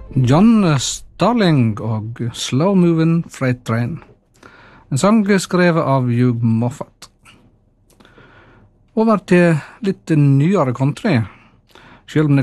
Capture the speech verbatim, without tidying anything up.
John Starling og Slow Moving Freight Train. En sang skrevet av Hugh Moffat. Over til litt nyere country. Selv om det